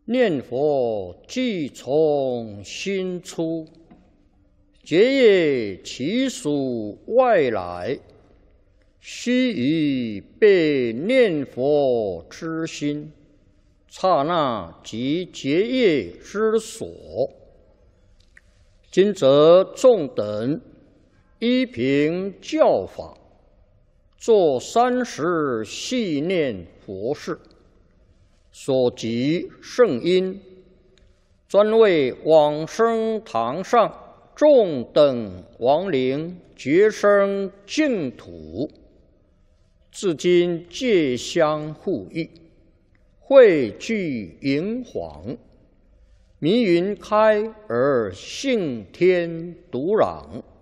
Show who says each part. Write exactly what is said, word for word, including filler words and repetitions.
Speaker 1: 念佛即从心出，结业其属外来，须臾被念佛之心，刹那即结业之所。今则众等依凭教法，作三时系念佛事，所及圣因，专为往生堂上众等亡灵觉生净土，至今皆相互益，汇聚银黄，迷云开而性天独朗。